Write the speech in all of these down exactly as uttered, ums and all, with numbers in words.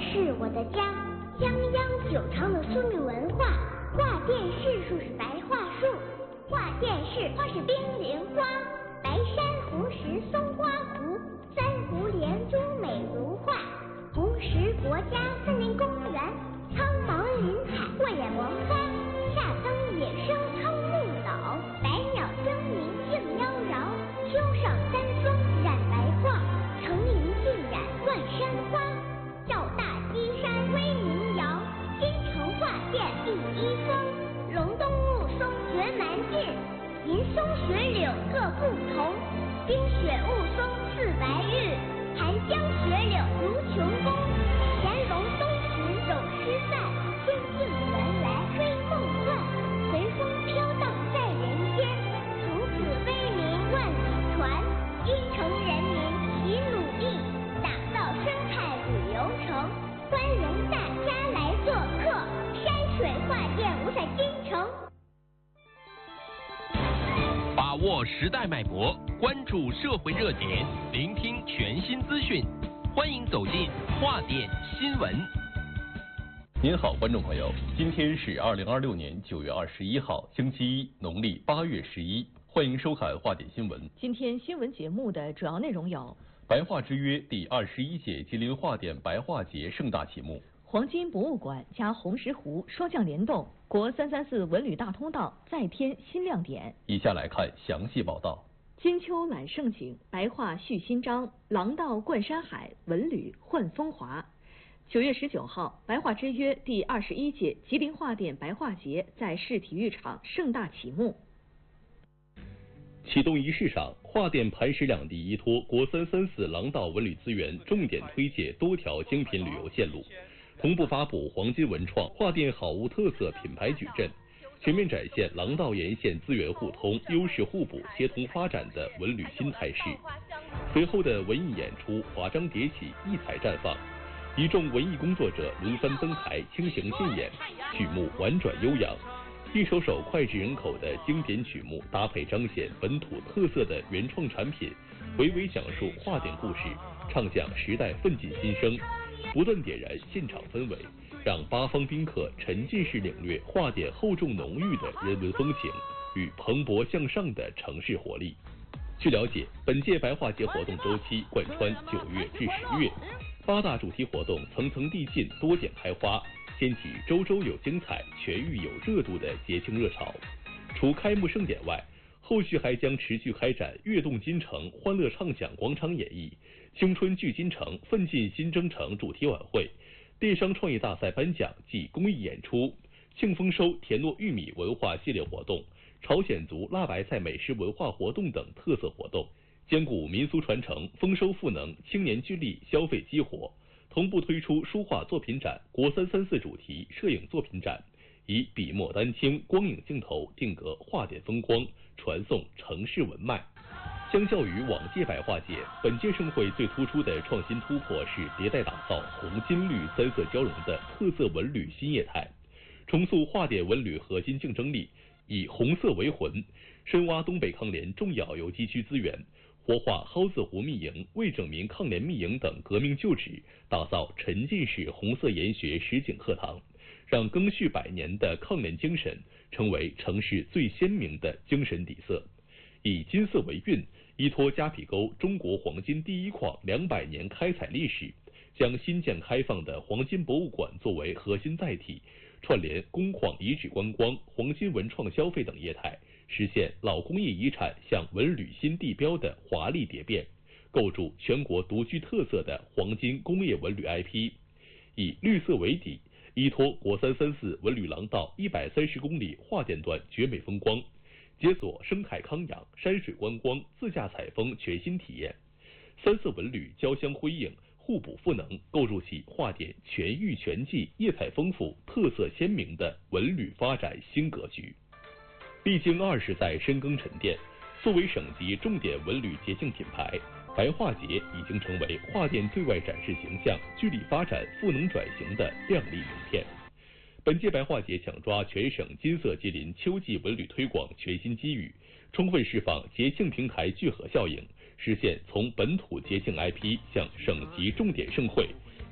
是我的家，泱泱久长的苏米文化。画电视树是白桦树，画电视花是冰凌花。白珊瑚石松花湖，三湖连珠美如画。红石国家森林公园，苍茫林海过眼王花。夏冬野生称木岛，百鸟争鸣竞妖娆。秋上三松染白桦，层林尽染乱山花。照大基山威名扬，京城画殿第一峰。隆冬雾凇绝蛮劲，银松雪柳各不同。冰雪雾凇似白玉，寒江雪柳如琼宫。乾隆东池有诗赞，天境原来黑梦幻。随风飘荡在人间，从此威名万里传。京城人民齐努力，打造生态旅游城。欢迎大家来做客，山水画殿五彩京城。 把握时代脉搏，关注社会热点，聆听全新资讯。欢迎走进画电新闻。 您好，观众朋友，今天是二零二六年九月二十一号，星期一，农历八月十一。欢迎收看画电新闻。 今天新闻节目的主要内容有： 白桦之约第二十一届吉林画电白桦节盛大启幕； 黄金博物馆加红石湖双向联动，国三三四文旅大通道再添新亮点。 以下来看详细报道。 金秋揽盛景，白桦续新章，廊道贯山海，文旅焕风华。九月十九号，白桦之约第二十一届吉林画电白桦节在市体育场盛大启幕。 启动仪式上，画电磐石两地依托国三三四廊道文旅资源，重点推介多条精品旅游线路，同步发布黄金文创画电好物特色品牌矩阵，全面展现廊道沿线资源互通、优势互补、协同发展的文旅新态势。随后的文艺演出华章迭起，异彩绽放，一众文艺工作者轮番登台倾情献演，曲目婉转悠扬。一首首脍炙人口的经典曲目，搭配彰显本土特色的原创产品，娓娓讲述画电故事，唱响时代奋进新生，不断点燃现场氛围，让八方宾客沉浸式领略画电厚重浓郁的人文风情与蓬勃向上的城市活力。据了解，本届白桦节活动周期贯穿九月至十月，八大主题活动层层递进，多剪开花，掀起周周有精彩、全域有热度的节庆热潮。除开幕盛典外，后续还将持续开展跃动金城、欢乐畅享广场演绎、青春聚金城、奋进新征程主题晚会、电商创业大赛颁奖暨公益演出、庆丰收田糯玉米文化系列活动、朝鲜族辣白菜美食文化活动等特色活动，兼顾民俗传承、丰收赋能、青年聚力、消费激活。同步推出书画作品展、国三三四主题摄影作品展，以笔墨丹青、光影镜头定格画电风光，传送城市文脉。相较于往届白桦节，本届盛会最突出的创新突破是迭代打造红金绿三色交融的特色文旅新业态，重塑画电文旅核心竞争力，以红色为魂，深挖东北抗联重要游击区资源，活化蒿子湖密营、魏拯民抗联密营等革命旧址，打造沉浸式红色研学实景课堂，让赓续百年的抗联精神成为城市最鲜明的精神底色。以金色为韵，依托夹皮沟中国黄金第一矿两百年开采历史，将新建开放的黄金博物馆作为核心载体，串联工矿遗址观光、黄金文创消费等业态，实现老工业遗产向文旅新地标的华丽蝶变，构筑全国独具特色的黄金工业文旅 I P。 以绿色为底，依托国三三四文旅廊道一百三十公里画电段绝美风光，解锁生态康养、山水观光、自驾采风全新体验。三色文旅交相辉映，互补赋能，构筑起画电全域全季、业态丰富、特色鲜明的文旅发展新格局。历经二十载深耕沉淀，作为省级重点文旅节庆品牌，白桦节已经成为画电对外展示形象、聚力发展、赋能转型的亮丽名片。本届白桦节抢抓全省金色吉林秋季文旅推广全新机遇，充分释放节庆平台聚合效应，实现从本土节庆 I P 向省级重点盛会、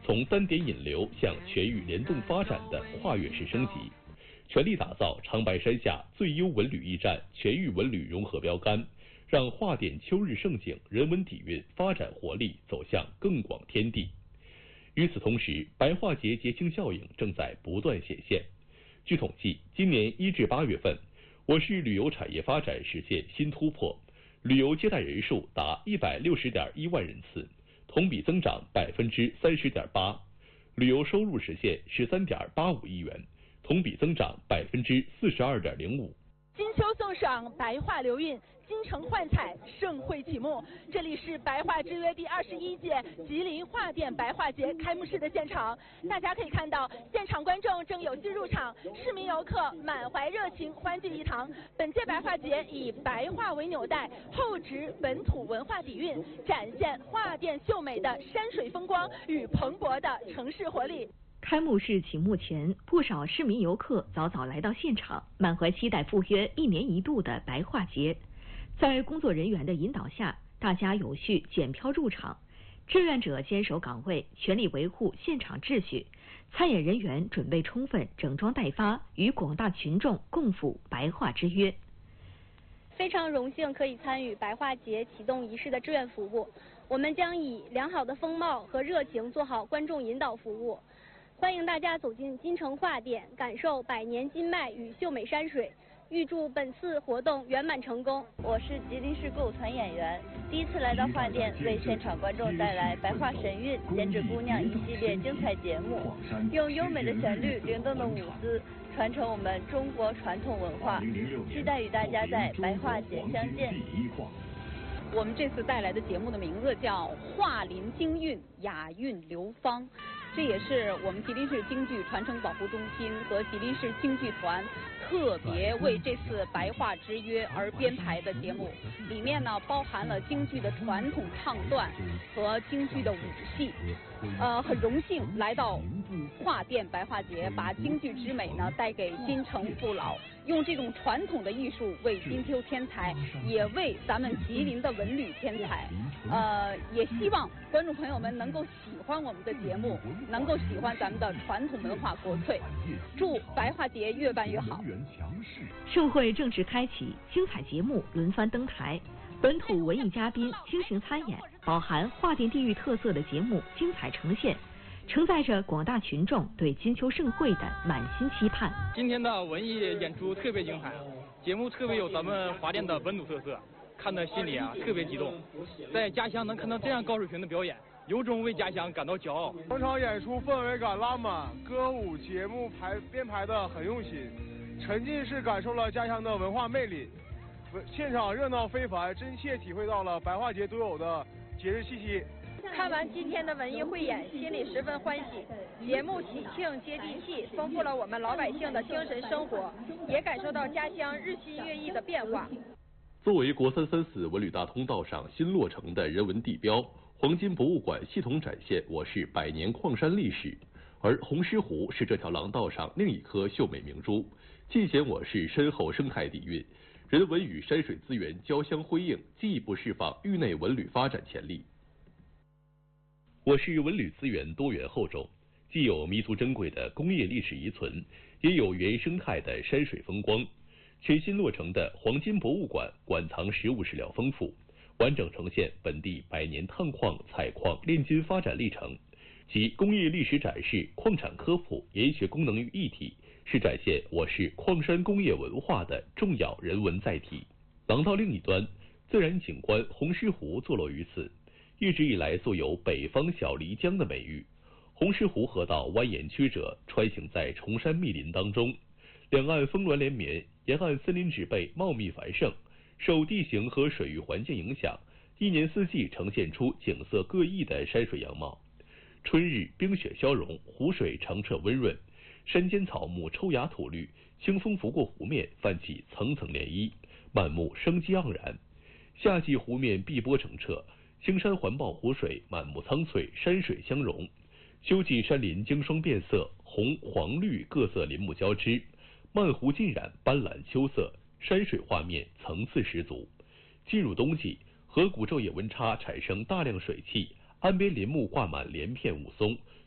从单点引流向全域联动发展的跨越式升级，全力打造长白山下最优文旅驿站全域文旅融合标杆，让华典秋日盛景人文底蕴发展活力走向更广天地。与此同时，白化节节庆效应正在不断显现。据统计，今年一至八月份，我市旅游产业发展实现新突破，旅游接待人数达一百六十点一万人次，同比增长百分之三十点八，旅游收入实现十三点八五亿元，同比增长百分之四十二点零五。 金秋送爽，白化流韵，京城幻彩，盛会启幕。这里是白化之约第二十一届吉林华典白化节开幕式的现场，大家可以看到，现场观众正有序入场，市民游客满怀热情，欢聚一堂。本届白化节以白化为纽带，厚植本土文化底蕴，展现华典秀美的山水风光与蓬勃的城市活力。 开幕式启幕前，不少市民游客早早来到现场，满怀期待赴约一年一度的白化节。在工作人员的引导下，大家有序检票入场，志愿者坚守岗位，全力维护现场秩序。参演人员准备充分，整装待发，与广大群众共赴白化之约。 非常荣幸可以参与白化节启动仪式的志愿服务，我们将以良好的风貌和热情做好观众引导服务。欢迎大家走进金城华典，感受百年金脉与秀美山水。预祝本次活动圆满成功。 我是吉林市歌舞团演员，第一次来到华典，为现场观众带来白化神韵、胭脂姑娘一系列精彩节目，用优美的旋律、灵动的舞姿，传承我们中国传统文化。期待与大家在白化节相见。 我们这次带来的节目的名字叫《华林京韵雅韵流芳》，这也是我们吉林市京剧传承保护中心和吉林市京剧团特别为这次白化之约而编排的节目，里面呢包含了京剧的传统唱段和京剧的舞戏。呃，很荣幸来到华典白化节，把京剧之美呢带给金城父老，用这种传统的艺术为金秋添彩，也为咱们吉林的文旅添彩。呃，也希望观众朋友们能够喜欢我们的节目，能够喜欢咱们的传统文化国粹。祝白化节越办越好。 盛会正式开启，精彩节目轮番登台，本土文艺嘉宾倾情参演，饱含华典地域特色的节目精彩呈现，承载着广大群众对金秋盛会的满心期盼。 今天的文艺演出特别精彩，节目特别有咱们华典的本土特色，看得心里啊特别激动。在家乡能看到这样高水平的表演，有种为家乡感到骄傲。 整场演出氛围感拉满，歌舞节目排编排得很用心，沉浸式感受了家乡的文化魅力。现场热闹非凡，真切体会到了白化节独有的节日气息。 看完今天的文艺汇演，心里十分欢喜。节目喜庆接地气，丰富了我们老百姓的精神生活，也感受到家乡日新月异的变化。 作为国三三四文旅大通道上新落成的人文地标，黄金博物馆系统展现我市百年矿山历史，而红狮湖是这条廊道上另一颗秀美明珠，尽显我市深厚生态底蕴。人文与山水资源交相辉映，进一步释放域内文旅发展潜力。我市文旅资源多元厚重，既有弥足珍贵的工业历史遗存，也有原生态的山水风光。全新落成的黄金博物馆馆藏实物史料丰富，完整呈现本地百年探矿、采矿、炼金发展历程，集工业历史展示、矿产科普、研学功能于一体，是展现我市矿山工业文化的重要人文载体。廊道另一端，自然景观红狮湖坐落于此，一直以来素有北方小漓江的美誉。红狮湖河道蜿蜒曲折，穿行在崇山密林当中，两岸峰峦连绵，沿岸森林植被茂密繁盛，受地形和水域环境影响，一年四季呈现出景色各异的山水样貌。春日冰雪消融，湖水澄澈温润，山间草木抽芽吐绿，清风拂过湖面，泛起层层涟漪，满目生机盎然。夏季湖面碧波澄澈，青山环抱湖水，满目苍翠，山水相融。秋季山林经霜变色，红黄绿各色林木交织，漫湖浸染斑斓秋色，山水画面层次十足。进入冬季，河谷昼夜温差产生大量水汽，岸边林木挂满连片雾凇，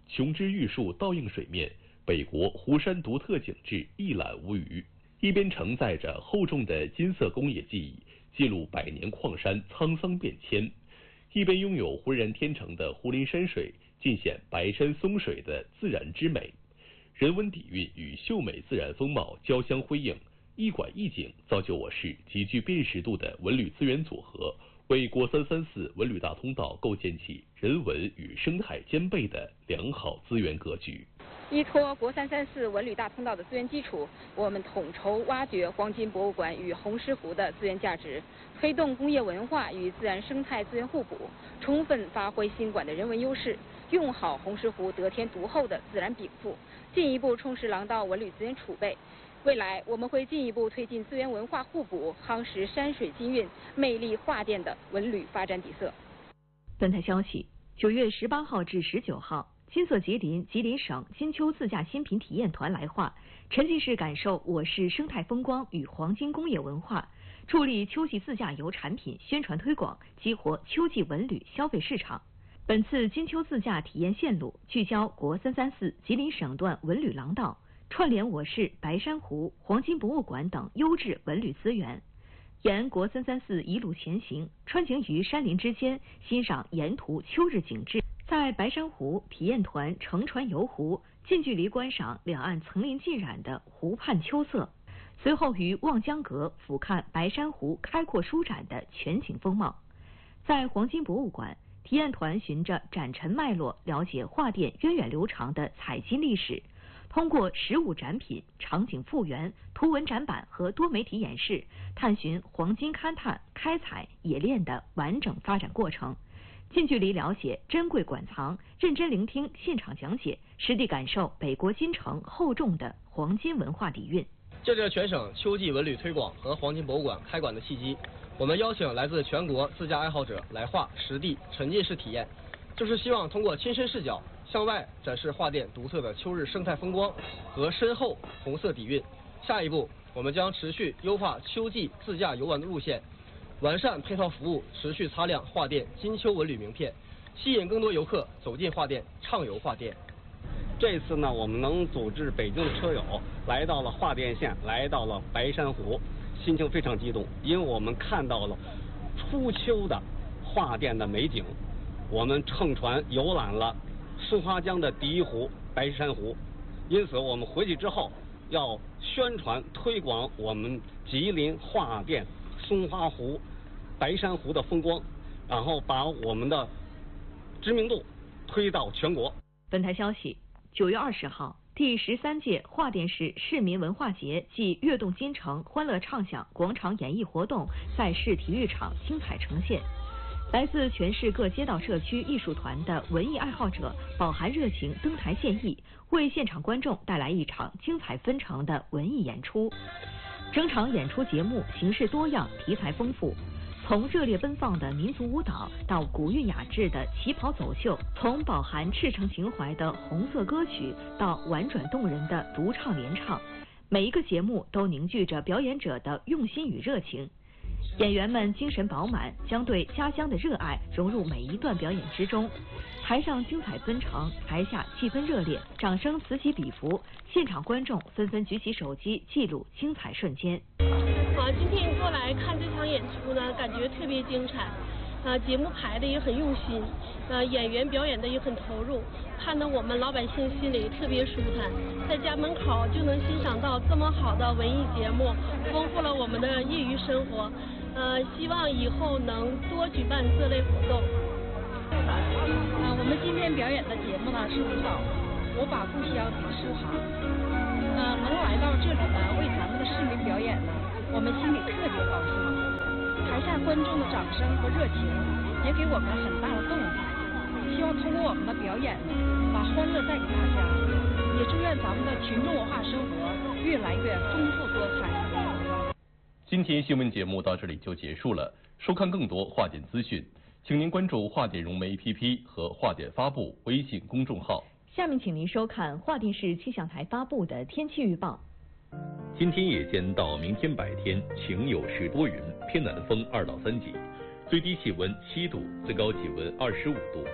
琼枝玉树倒映水面，北国湖山独特景致一览无余。一边承载着厚重的金色工业记忆，记录百年矿山沧桑变迁，一边拥有浑然天成的湖林山水，尽显白山松水的自然之美。人文底蕴与秀美自然风貌交相辉映，一馆一景造就我市极具辨识度的文旅资源组合，为国三三四文旅大通道构建起人文与生态兼备的良好资源格局。 依托国三三四文旅大通道的资源基础，我们统筹挖掘黄金博物馆与红石湖的资源价值，推动工业文化与自然生态资源互补，充分发挥新馆的人文优势，用好红石湖得天独厚的自然禀赋，进一步充实廊道文旅资源储备。未来我们会进一步推进资源文化互补，夯实山水金韵、魅力画殿的文旅发展底色。 本台消息，九月十八号至十九号。金色吉林吉林省金秋自驾新品体验团来华，沉浸式感受我市生态风光与黄金工业文化，助力秋季自驾游产品宣传推广，激活秋季文旅消费市场。本次金秋自驾体验线路聚焦国三三四吉林省段文旅廊道，串联我市白山湖、黄金博物馆等优质文旅资源。沿国三三四一路前行，穿行于山林之间，欣赏沿途秋日景致。在白山湖，体验团乘船游湖，近距离观赏两岸层林尽染的湖畔秋色，随后于望江阁俯瞰白山湖开阔舒展的全景风貌。在黄金博物馆，体验团循着展陈脉络，了解画殿源远流长的采金历史，通过实物展品、场景复原、图文展板和多媒体演示，探寻黄金勘探、开采、冶炼的完整发展过程。近距离了解珍贵馆藏，认真聆听现场讲解，实地感受北国金城厚重的黄金文化底蕴。 借着全省秋季文旅推广和黄金博物馆开馆的契机，我们邀请来自全国自驾爱好者来华实地沉浸式体验，就是希望通过亲身视角向外展示画殿独特的秋日生态风光和深厚红色底蕴。下一步，我们将持续优化秋季自驾游玩的路线，完善配套服务，持续擦亮画殿金秋文旅名片，吸引更多游客走进画殿，畅游画殿。 这次呢，我们能组织北京的车友来到了画殿县，来到了白山湖，心情非常激动，因为我们看到了初秋的画殿的美景。我们乘船游览了松花江的第一湖白山湖，因此我们回去之后要宣传推广我们吉林画殿松花湖、白山湖的风光，然后把我们的知名度推到全国。 本台消息，九月二十号，第十三届画殿市市民文化节暨跃动金城欢乐畅享广场演艺活动在市体育场精彩呈现。来自全市各街道社区艺术团的文艺爱好者饱含热情登台献艺，为现场观众带来一场精彩纷呈的文艺演出。整场演出节目形式多样，题材丰富，从热烈奔放的民族舞蹈到古韵雅致的旗袍走秀，从饱含赤诚情怀的红色歌曲到婉转动人的独唱联唱，每一个节目都凝聚着表演者的用心与热情。演员们精神饱满，将对家乡的热爱融入每一段表演之中。台上精彩纷呈，台下气氛热烈，掌声此起彼伏，现场观众纷纷举起手机记录精彩瞬间。 啊，今天过来看这场演出呢，感觉特别精彩。啊，节目排的也很用心，呃，演员表演的也很投入，看得我们老百姓心里特别舒坦。在家门口就能欣赏到这么好的文艺节目，丰富了我们的业余生活。呃，希望以后能多举办这类活动。 啊，我们今天表演的节目呢是舞蹈，我把故乡比诗行。呃，能来到这里呢，为咱们的市民表演呢，我们心里特别高兴。台下观众的掌声和热情也给我们很大的动力。希望通过我们的表演呢，把欢乐带给大家，也祝愿咱们的群众文化生活越来越丰富多彩。 今天新闻节目到这里就结束了。收看更多画点资讯，请您关注画点融媒 A P P 和画点发布微信公众号。 下面请您收看画电视气象台发布的天气预报。 今天夜间到明天白天晴有时多云，偏南风二到三级，最低气温七度，最高气温二十五度。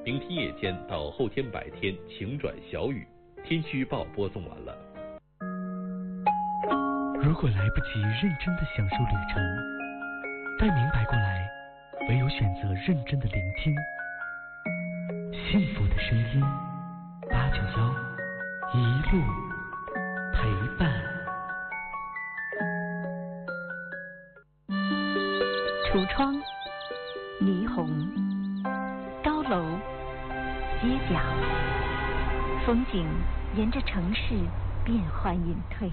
明天夜间到后天白天晴转小雨。天气预报播送完了。 如果来不及认真的享受旅程，待明白过来，唯有选择认真的聆听。幸福的声音，八九幺一路陪伴。 橱窗、霓虹、高楼、街角，风景沿着城市变幻隐退，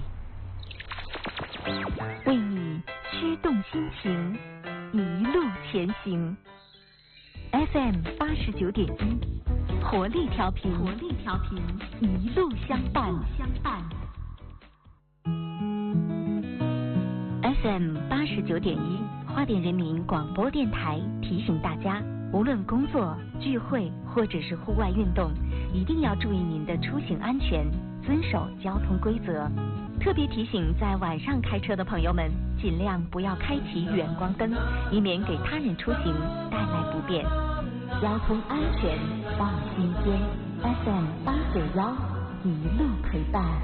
为你驱动心情，一路前行。F M 八十九点一，活力调频，活力调频，一路相伴，相伴。F M 八十九点一，花莲人民广播电台提醒大家，无论工作、聚会或者是户外运动，一定要注意您的出行安全，遵守交通规则。特别提醒在晚上开车的朋友们，尽量不要开启远光灯，以免给他人出行带来不便。交通安全放心间 ，F M 八九幺一路陪伴。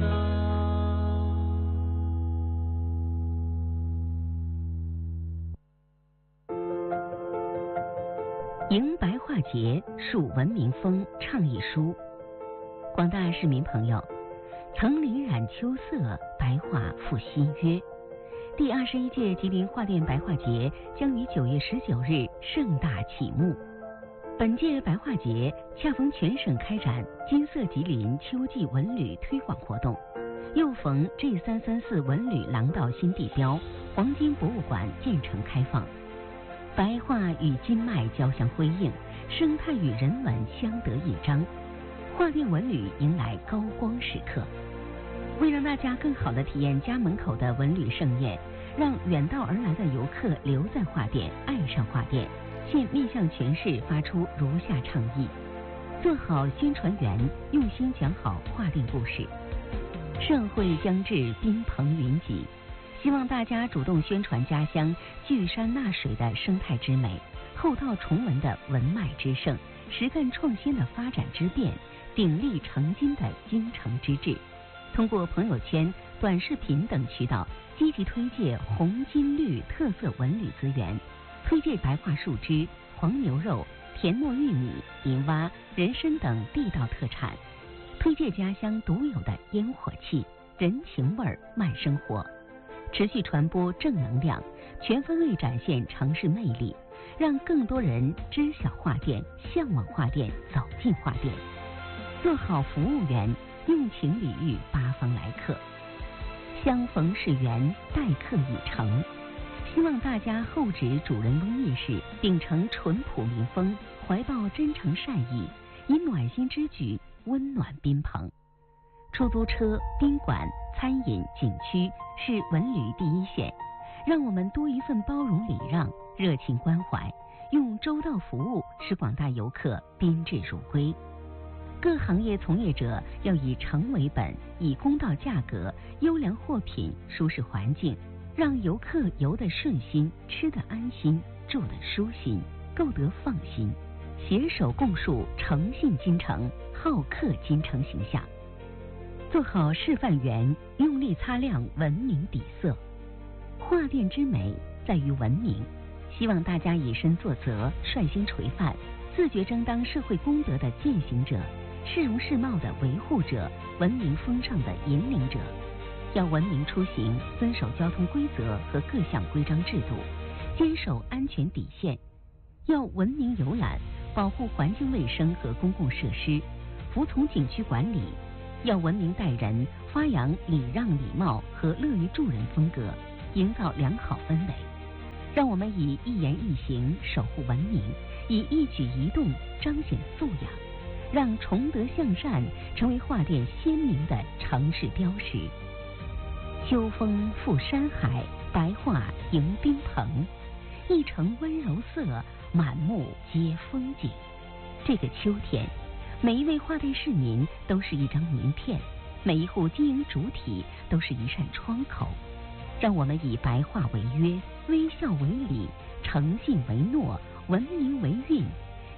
迎白化节，树文明风倡议书。广大市民朋友，层林染秋色，白化复新约。第二十一届吉林化电白化节将于九月十九日盛大启幕。本届白化节恰逢全省开展金色吉林秋季文旅推广活动，又逢 G 三三四文旅廊道新地标黄金博物馆建成开放。白化与金脉交相辉映，生态与人文相得益彰，化电文旅迎来高光时刻。为让大家更好地体验家门口的文旅盛宴，让远道而来的游客留在化电，爱上化电，现面向全市发出如下倡议：做好宣传员，用心讲好化电故事。社会将至，宾朋云集，希望大家主动宣传家乡聚山纳水的生态之美，厚道崇文的文脉之盛，实干创新的发展之变，鼎力成金的精诚之志。通过朋友圈、短视频等渠道，积极推介红金绿特色文旅资源，推介白化树枝、黄牛肉、甜糯玉米、银蛙、人参等地道特产，推介家乡独有的烟火气、人情味儿、慢生活。持续传播正能量，全方位展现城市魅力，让更多人知晓化电，向往化电，走进化电。做好服务员，用情礼遇八方来客。相逢是缘，待客已成。希望大家厚植主人翁意识，秉承淳朴民风，怀抱真诚善意，以暖心之举温暖宾朋。出租车、宾馆、餐饮、景区是文旅第一线，让我们多一份包容礼让、热情关怀，用周到服务使广大游客宾至如归。各行业从业者要以诚为本，以公道价格、优良货品、舒适环境，让游客游得顺心，吃得安心，住得舒心，购得放心，携手共树诚信金城、好客金城形象。做好示范员，用力擦亮文明底色。化电之美在于文明，希望大家以身作则，率先垂范，自觉争当社会公德的践行者，市容市貌的维护者，文明风尚的引领者。要文明出行，遵守交通规则和各项规章制度，坚守安全底线。要文明游览，保护环境卫生和公共设施，服从景区管理。要文明待人，发扬礼让礼貌和乐于助人风格，营造良好氛围。让我们以一言一行守护文明，以一举一动彰显素养，让崇德向善成为化电鲜明的城市标识。秋风赴山海，白化迎宾朋，一城温柔色，满目皆风景。这个秋天，每一位化电市民都是一张名片，每一户经营主体都是一扇窗口。让我们以白话为约，微笑为礼，诚信为诺，文明为运，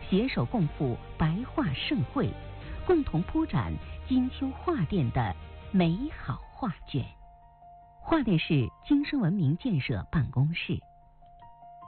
携手共赴白桦盛会，共同铺展金秋画店的美好画卷。桦店市精生文明建设办公室。